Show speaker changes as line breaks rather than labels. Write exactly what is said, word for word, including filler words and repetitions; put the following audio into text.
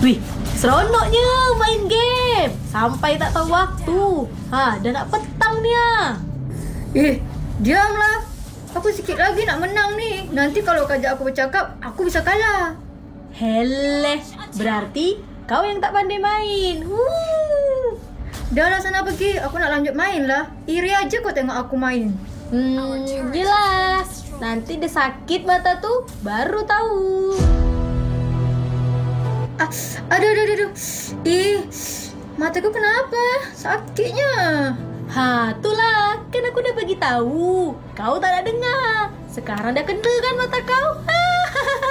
Wih, seronoknya main game. Sampai tak tahu waktu. Ha, dah nak petang ni ah.
Eh, diamlah. Aku sikit lagi nak menang ni. Nanti kalau kajak aku bercakap, aku bisa kalah.
Heleh, berarti kau yang tak pandai main. Huh.
Dah lah sana pergi. Aku nak lanjut main lah. Iri aja kau tengok aku main.
Hmm, jelas. Nanti dia sakit mata tuh, baru tahu.
Ah, aduh, aduh, aduh, aduh. Ih, mataku kenapa? Sakitnya.
Ha, itulah. Kan aku dah bagi tahu. Kau tak nak dengar. Sekarang dah kena kan mata kau?